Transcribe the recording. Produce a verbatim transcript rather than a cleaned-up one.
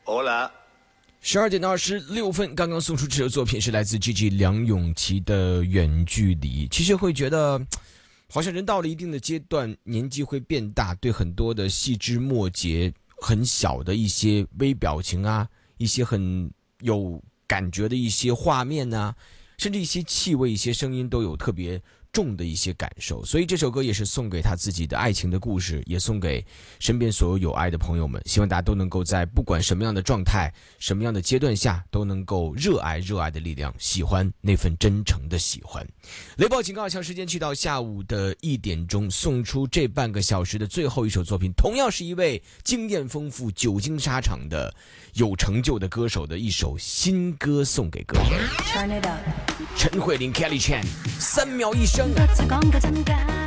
Hola。 十二点二十六分，刚刚送出这首作品是来自 G G 梁咏琪的《远距离》。其实会觉得，好像人到了一定的阶段，年纪会变大，对很多的细枝末节、很小的一些微表情啊，一些很有感觉的一些画面啊，甚至一些气味、一些声音都有特别重的一些感受。所以这首歌也是送给他自己的爱情的故事，也送给身边所有有爱的朋友们。希望大家都能够在不管什么样的状态、什么样的阶段下，都能够热爱热爱的力量，喜欢那份真诚的喜欢。雷暴警告二强时间去到下午的一点钟，送出这半个小时的最后一首作品，同样是一位经验丰富、久经沙场的有成就的歌手的一首新歌，送给各位。陈慧琳 Kelly Chan 三秒一生。